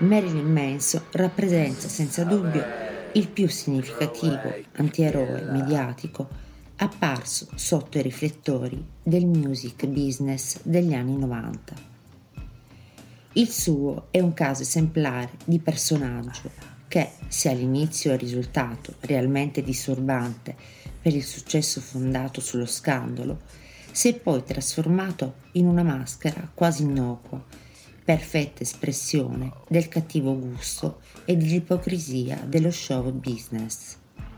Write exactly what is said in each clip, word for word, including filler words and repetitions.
Marilyn Manson rappresenta senza dubbio il più significativo antieroe mediatico apparso sotto i riflettori del music business degli anni novanta. Il suo è un caso esemplare di personaggio che, se all'inizio è risultato realmente disturbante per il successo fondato sullo scandalo, si è poi trasformato in una maschera quasi innocua, perfetta espressione del cattivo gusto e dell'ipocrisia dello show business.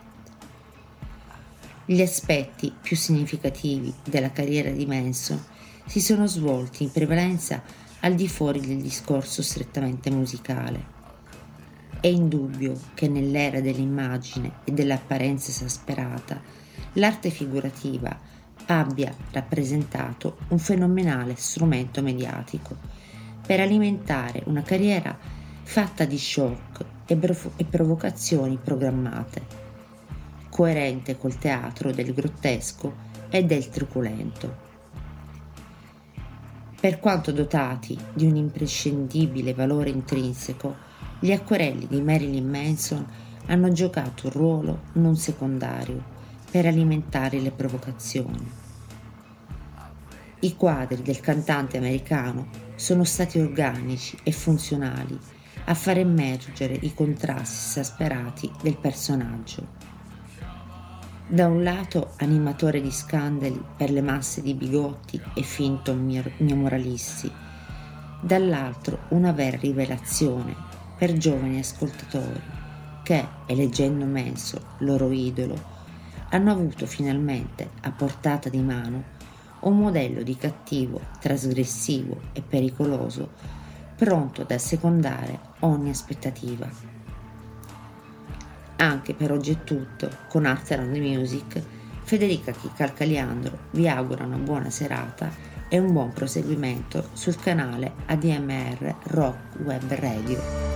Gli aspetti più significativi della carriera di Manson si sono svolti in prevalenza al di fuori del discorso strettamente musicale. È indubbio che nell'era dell'immagine e dell'apparenza esasperata, l'arte figurativa abbia rappresentato un fenomenale strumento mediatico per alimentare una carriera fatta di shock e, provo- e provocazioni programmate, coerente col teatro del grottesco e del truculento. Per quanto dotati di un imprescindibile valore intrinseco, gli acquerelli di Marilyn Manson hanno giocato un ruolo non secondario per alimentare le provocazioni. I quadri del cantante americano sono stati organici e funzionali a far emergere i contrasti esasperati del personaggio. Da un lato animatore di scandali per le masse di bigotti e finto neomoralisti, dall'altro una vera rivelazione per giovani ascoltatori che, eleggendo Manson loro idolo, hanno avuto finalmente a portata di mano un modello di cattivo, trasgressivo e pericoloso, pronto ad assecondare ogni aspettativa. Anche per oggi è tutto, con Art and Music, Federica Calcaliandro vi augura una buona serata e un buon proseguimento sul canale A D M R Rock Web Radio.